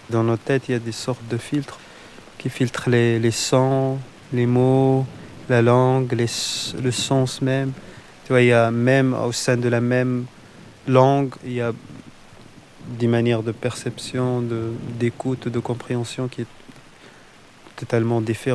Dans nos têtes, il y a des sortes de filtres qui filtrent les sons, les mots, la langue, le sens même. Tu vois, il y a même au sein de la même langue, il y a des manières de perception, d'écoute, de compréhension qui est totalement différentes.